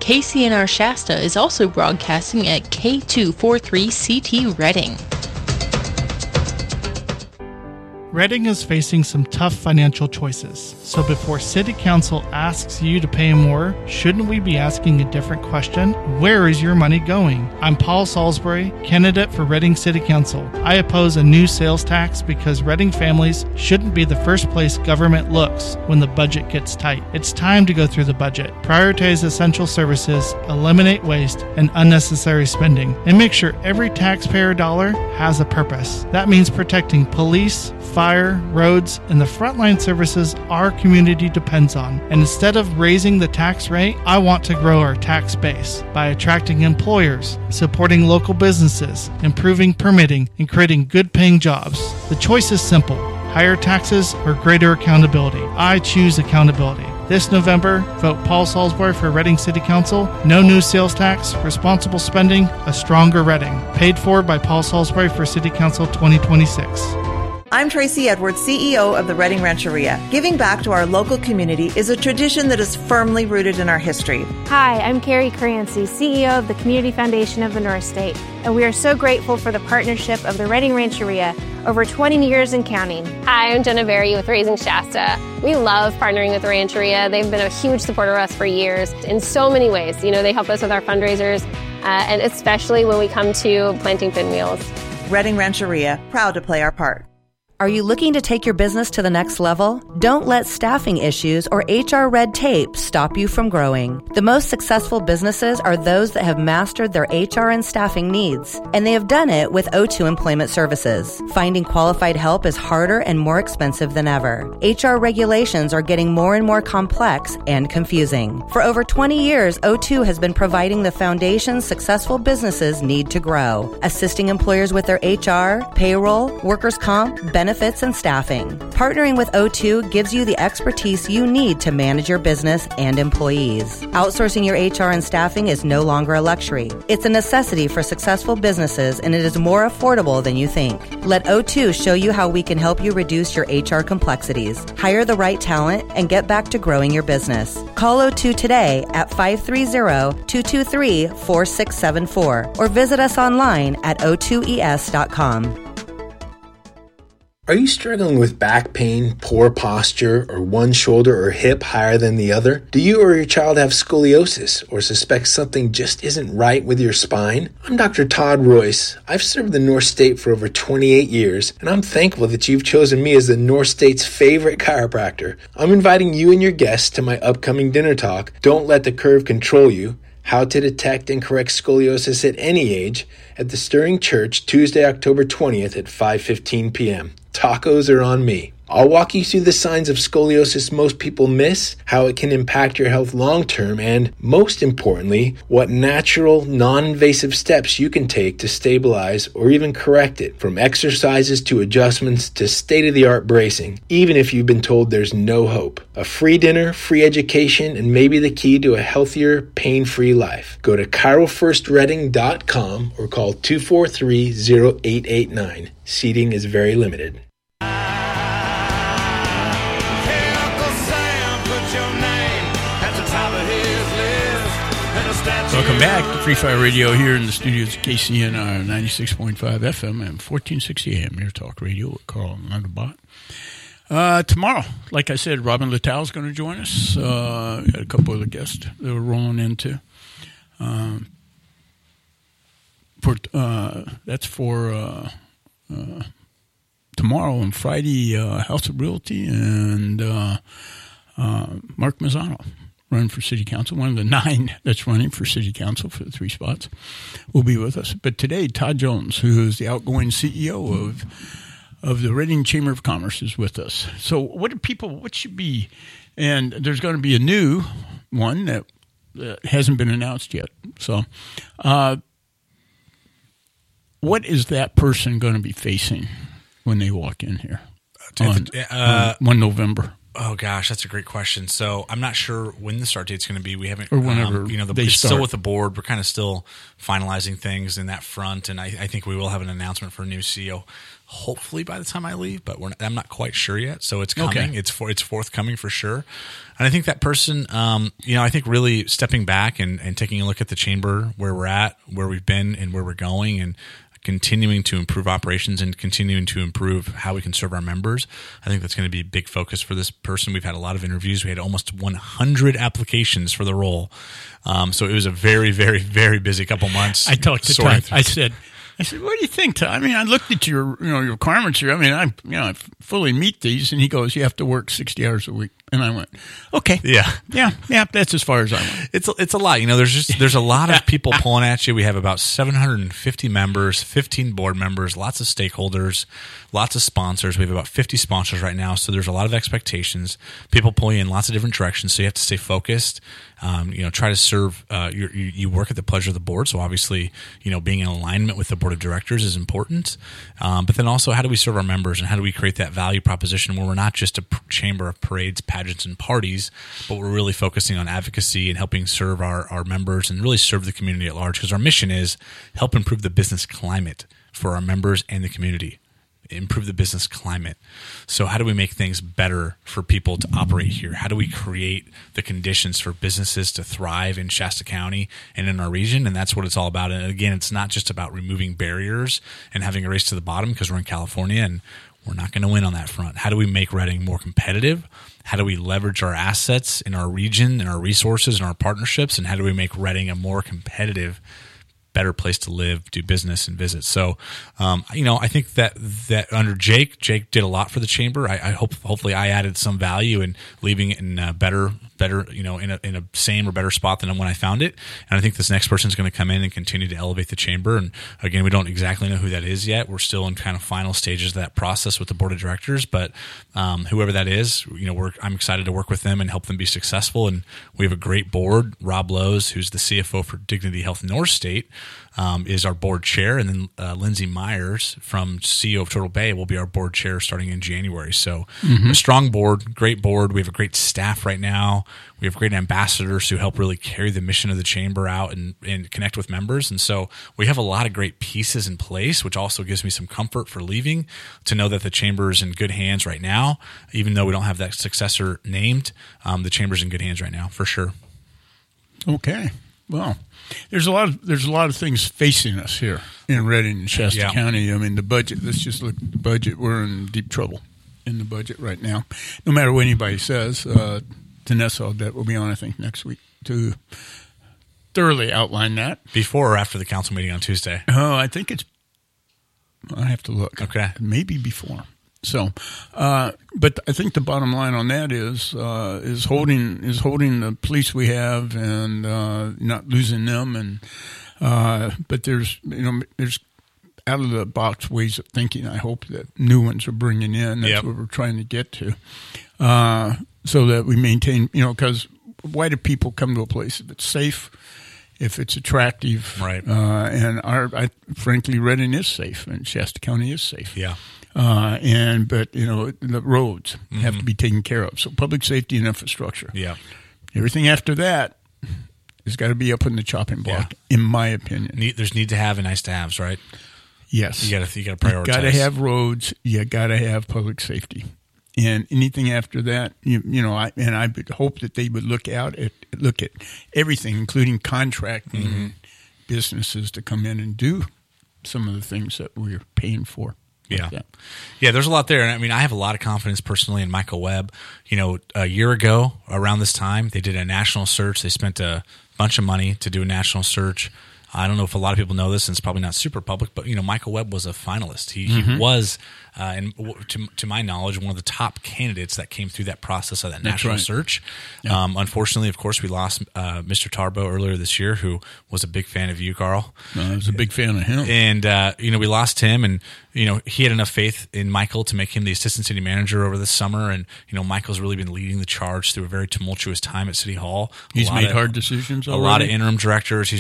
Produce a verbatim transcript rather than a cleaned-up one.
K C N R Shasta is also broadcasting at K two forty-three C T Reading. Reading is facing some tough financial choices, so before City Council asks you to pay more, shouldn't we be asking a different question? Where is your money going? I'm Paul Salisbury, candidate for Reading City Council. I oppose a new sales tax because Reading families shouldn't be the first place government looks when the budget gets tight. It's time to go through the budget, prioritize essential services, eliminate waste and unnecessary spending, and make sure every taxpayer dollar has a purpose. That means protecting police, fire, roads, and the frontline services our community depends on. And instead of raising the tax rate, I want to grow our tax base by attracting employers, supporting local businesses, improving permitting, and creating good-paying jobs. The choice is simple: higher taxes or greater accountability. I choose accountability. This November, vote Paul Salisbury for Reading City Council. No new sales tax, responsible spending, a stronger Reading. Paid for by Paul Salisbury for City Council twenty twenty-six. I'm Tracy Edwards, C E O of the Reading Rancheria. Giving back to our local community is a tradition that is firmly rooted in our history. Hi, I'm Carrie Crancy, C E O of the Community Foundation of the North State, and we are so grateful for the partnership of the Reading Rancheria over twenty years and counting. Hi, I'm Jenna Berry with Raising Shasta. We love partnering with the Rancheria. They've been a huge supporter of us for years in so many ways. You know, they help us with our fundraisers, uh, and especially when we come to planting pinwheels. Reading Rancheria, proud to play our part. Are you looking to take your business to the next level? Don't let staffing issues or H R red tape stop you from growing. The most successful businesses are those that have mastered their H R and staffing needs, and they have done it with O two Employment Services. Finding qualified help is harder and more expensive than ever. H R regulations are getting more and more complex and confusing. For over twenty years, O two has been providing the foundation successful businesses need to grow, assisting employers with their H R, payroll, workers' comp, benefits, benefits, and staffing. Partnering with O two gives you the expertise you need to manage your business and employees. Outsourcing your H R and staffing is no longer a luxury. It's a necessity for successful businesses, and it is more affordable than you think. Let O two show you how we can help you reduce your H R complexities, hire the right talent, and get back to growing your business. Call O two today at five three zero, two two three, four six seven four or visit us online at o two e s dot com. Are you struggling with back pain, poor posture, or one shoulder or hip higher than the other? Do you or your child have scoliosis or suspect something just isn't right with your spine? I'm Doctor Todd Royce. I've served the North State for over twenty-eight years, and I'm thankful that you've chosen me as the North State's favorite chiropractor. I'm inviting you and your guests to my upcoming dinner talk, Don't Let the Curve Control You: How to Detect and Correct Scoliosis at Any Age, at the Stirring Church, Tuesday, October twentieth at five fifteen p.m. Tacos are on me. I'll walk you through the signs of scoliosis most people miss, how it can impact your health long-term, and, most importantly, what natural, non-invasive steps you can take to stabilize or even correct it, from exercises to adjustments to state-of-the-art bracing, even if you've been told there's no hope. A free dinner, free education, and maybe the key to a healthier, pain-free life. Go to chiro first reading dot com or call two four three, zero eight eight nine. Seating is very limited. Welcome back to Free Fire Radio here in the studios of K C N R ninety-six point five F M and fourteen sixty A M Near Talk Radio with Carl Underbot. Uh, tomorrow, like I said, Robin Littell is going to join us. Uh, got a couple other guests that we're rolling into. Um, for uh, that's for uh, uh, tomorrow and Friday. Uh, House of Realty and uh, uh, Mark Mazzano. Running for city council, one of the nine that's running for city council for the three spots, will be with us. But today, Todd Jones, who is the outgoing C E O of of the Reading Chamber of Commerce, is with us. So what do people, what should be, and there's going to be a new one that, that hasn't been announced yet. So uh, what is that person going to be facing when they walk in here on, uh, on one November? Oh gosh, that's a great question. So I'm not sure when the start date's going to be. We haven't, or whenever um, you know, the, they it's start. still with the board. We're kind of still finalizing things in that front, and I, I think we will have an announcement for a new C E O, hopefully by the time I leave. But we're not, I'm not quite sure yet. So it's coming. Okay. It's for it's forthcoming for sure. And I think that person, um, you know, I think really stepping back and, and taking a look at the chamber, where we're at, where we've been, and where we're going, and continuing to improve operations and continuing to improve how we can serve our members. I think that's going to be a big focus for this person. We've had a lot of interviews. We had almost one hundred applications for the role. Um, so it was a very, very, very busy couple months. I talked to sorting Todd. through- I said, I said, what do you think, Todd? I mean, I looked at your, you know, your requirements here. I mean, I, you know, I fully meet these. And he goes, you have to work sixty hours a week. And I went, okay. Yeah. Yeah. Yeah. That's as far as I went. It's a, it's a lot. You know, there's just there's a lot of people pulling at you. We have about seven hundred fifty members, fifteen board members, lots of stakeholders, lots of sponsors. We have about fifty sponsors right now. So there's a lot of expectations. People pull you in lots of different directions. So you have to stay focused. Um, you know, try to serve. Uh, you, you work at the pleasure of the board. So obviously, you know, being in alignment with the board of directors is important. Um, but then also, how do we serve our members, and how do we create that value proposition where we're not just a p- chamber of parades, pageants, and parties, but we're really focusing on advocacy and helping serve our, our members and really serve the community at large, because our mission is help improve the business climate for our members and the community. Improve the business climate. So how do we make things better for people to operate here? How do we create the conditions for businesses to thrive in Shasta County and in our region? And that's what it's all about. And again, it's not just about removing barriers and having a race to the bottom, because we're in California and we're not going to win on that front. How do we make Redding more competitive? How do we leverage our assets in our region and our resources and our partnerships? And how do we make Redding a more competitive, better place to live, do business, and visit? So, um, you know, I think that that under Jake, Jake did a lot for the chamber. I, I hope, hopefully, I added some value in leaving it in a better, better, you know, in a in a same or better spot than when I found it. And I think this next person is going to come in and continue to elevate the chamber. And again, we don't exactly know who that is yet. We're still in kind of final stages of that process with the board of directors. But um, whoever that is, you know, we're, I'm excited to work with them and help them be successful. And we have a great board. Rob Lowe's, who's the C F O for Dignity Health North State, Um, is our board chair, and then uh, Lindsay Myers from C E O of Turtle Bay will be our board chair starting in January. So Mm-hmm. a strong board, great board. We have a great staff right now. We have great ambassadors who help really carry the mission of the chamber out and, and connect with members. And so we have a lot of great pieces in place, which also gives me some comfort for leaving, to know that the chamber is in good hands right now. Even though we don't have that successor named, um, the chamber's in good hands right now, for sure. Okay. Well, there's a lot of there's a lot of things facing us here in Redding and Shasta Yeah. County. I mean, the budget. Let's just look at the budget. We're in deep trouble in the budget right now. No matter what anybody says, uh, Tanesso, that will be on, I think, next week to thoroughly outline that. Before or after the council meeting on Tuesday? Oh, I think it's. I have to look. Okay. Maybe before. So, uh, but I think the bottom line on that is uh, is holding is holding the police we have and uh, not losing them. And uh, but there's you know there's out of the box ways of thinking. I hope that new ones are bringing in. That's Yep. what we're trying to get to, uh, so that we maintain. You know, because why do people come to a place if it's safe? If it's attractive, Right. Uh, and our, I, frankly, Redding is safe, and Shasta County is safe. Yeah. Uh, and but you know the roads Mm-hmm. have to be taken care of. So public safety and infrastructure. Yeah. Everything after that has got to be up in the chopping block, in my opinion. Need, there's need to have and nice to haves, right? Yes, You got to you got to prioritize. You got to have roads. You got to have public safety, and anything after that, you, you know, I, and I would hope that they would look out at look at everything, including contracting Mm-hmm. businesses to come in and do some of the things that we're paying for. like Yeah. that. Yeah, there's a lot there. And I mean, I have a lot of confidence personally in Michael Webb. You know, a year ago, around this time, they did a national search. They spent a bunch of money to do a national search. I don't know if a lot of people know this, and it's probably not super public, but, you know, Michael Webb was a finalist. He, Mm-hmm. he was, uh, and w- to, to my knowledge, one of the top candidates that came through that process of that national right. search. Um, unfortunately, of course, we lost uh, Mister Tarbo earlier this year, who was a big fan of you, Carl. Uh, I was a big fan of him. And, uh, you know, we lost him, and, you know, he had enough faith in Michael to make him the assistant city manager over the summer. And, you know, Michael's really been leading the charge through a very tumultuous time at City Hall. A He's lot made of- hard decisions A already. lot of interim directors. He's